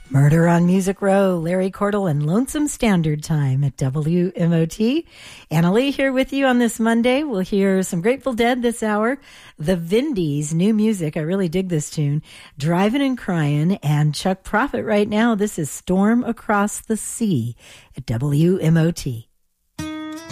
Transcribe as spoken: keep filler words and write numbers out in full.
Murder on Music Row, Larry Cordell and Lonesome Standard Time at W M O T. Anna Lee here with you on this Monday. We'll hear some Grateful Dead this hour. The Vindies, new music. I really dig this tune. Driving and Crying, and Chuck Prophet right now. This is Storm Across the Sea at W M O T.